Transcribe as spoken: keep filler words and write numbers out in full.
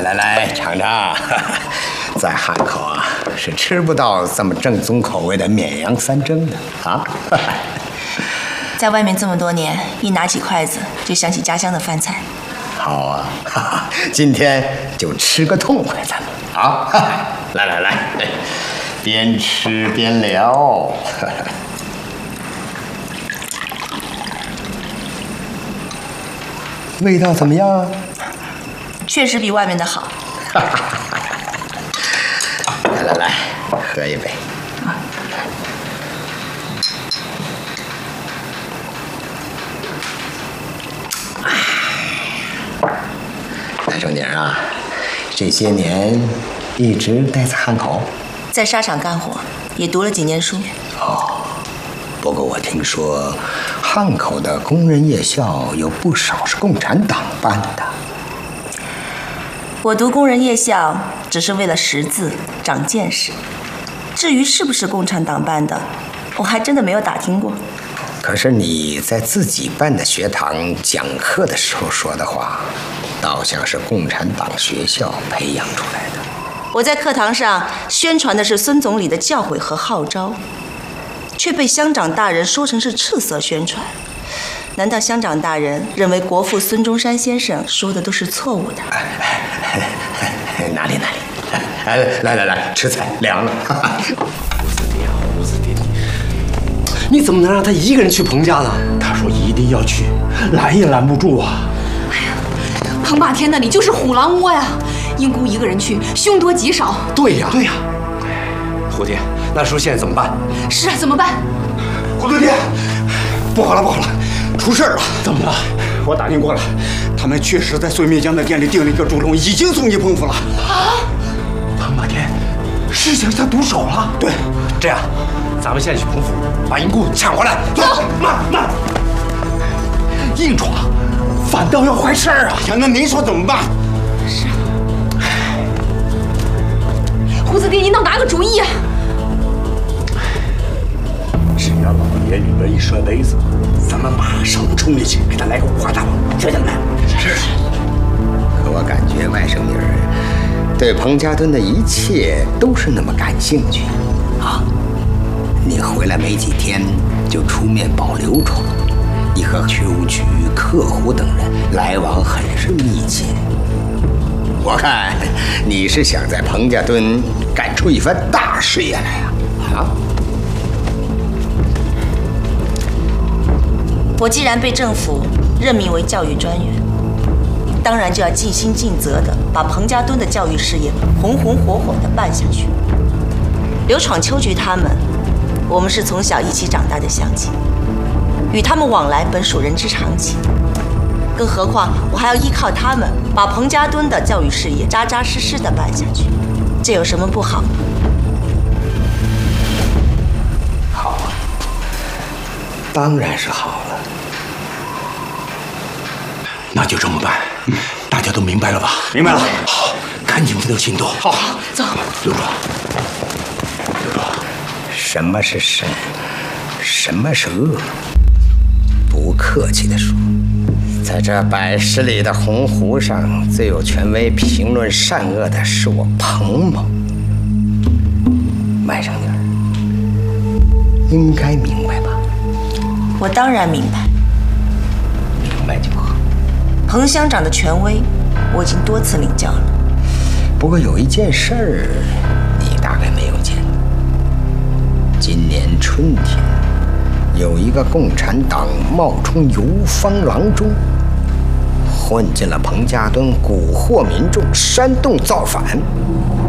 来来，尝尝，在汉口啊是吃不到这么正宗口味的绵阳三蒸的啊。 在外面这么多年，一拿起筷子就想起家乡的饭菜。 好啊，哈哈，今天就吃个痛快，咱们啊！来来来，边吃边聊。味道怎么样啊？ 确实比外面的好。 来来来，喝一杯。大正宁啊，这些年一直待在汉口， 在沙场干活，也读了几年书。 哦，不过我听说汉口的工人夜校有不少是共产党办的。 我读工人夜校只是为了识字、长见识，至于是不是共产党办的，我还真的没有打听过。 可是你在自己办的学堂讲课的时候说的话，倒像是共产党学校培养出来的。 我在课堂上宣传的是孙总理的教诲和号召，却被乡长大人说成是赤色宣传。难道乡长大人认为国父孙中山先生说的都是错误的？ 哪里哪里，哎，来来来，吃菜凉了。 胡子爹，胡子爹，你怎么能让他一个人去彭家呢？他说一定要去，拦也拦不住啊。 哎呀，彭霸天那里就是虎狼窝呀，英姑一个人去，凶多吉少。 对呀，对呀。胡爹，那叔现在怎么办？ 是啊，怎么办？ 胡子爹，不好了不好了，出事了！ 怎么了？ 我打听过了，他们确实在孙灭江的店里订了一个猪笼，已经送进彭府了。 啊！ 彭霸天，事情他毒手了。 对， 这样，咱们现在去彭府把英姑抢回来。 走， 慢慢，硬闯，反倒要坏事儿啊！ 呀，那您说怎么办？ 是啊。胡子爹，您倒拿个主意啊！ 只要老爷里边一摔杯子，咱们马上冲进去，给他来个五花大绑，听见没？是。 可我感觉外甥女儿对彭家墩的一切都是那么感兴趣啊！你回来没几天就出面保刘闯，你和区务局、客户等人来往很是密切。我看你是想在彭家墩干出一番大事业来呀！啊！ 我既然被政府任命为教育专员，当然就要尽心尽责地把彭家墩的教育事业红红火火地办下去。刘闯、秋菊他们，我们是从小一起长大的乡亲，与他们往来本属人之常情。更何况我还要依靠他们把彭家墩的教育事业扎扎实实地办下去，这有什么不好？ 好啊，当然是好了。 那就这么办，嗯，大家都明白了吧？ 明白了。 好，赶紧分头行动。 好， 走。 刘壮，刘壮， 什么是善，什么是恶？不客气地说，在这百十里的鸿鹄上，最有权威评论善恶的是我彭某。外甥女儿，应该明白吧？ 我当然明白， 明白就好。 彭乡长的权威，我已经多次领教了。 不过有一件事儿，你大概没有见过。今年春天，有一个共产党冒充游方郎中，混进了彭家墩，蛊惑民众，煽动造反。